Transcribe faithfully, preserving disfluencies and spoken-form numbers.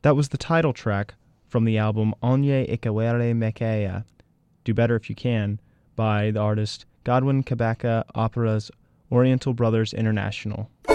That was the title track from the album Onye Ikawere Mekeya, Do Better If You Can, by the artist Godwin Kabaka Opera's Oriental Brothers International.